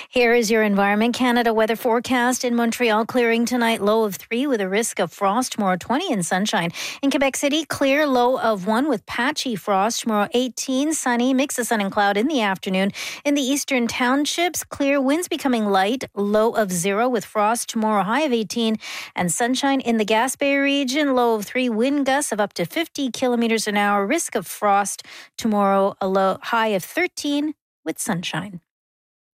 Here is your Environment Canada weather forecast. In Montreal, clearing tonight, low of 3 with a risk of frost. Tomorrow, 20 and sunshine. In Quebec City, clear, low of 1 with patchy frost. Tomorrow, 18, sunny, mix of sun and cloud in the afternoon. In the eastern townships, clear, winds becoming light, low of 0 with frost. Tomorrow, high of 18 and sunshine. In the Gaspé region, low of 3, wind gusts of up to 50 kilometers an hour, risk of frost. Tomorrow, a high of 13 with sunshine.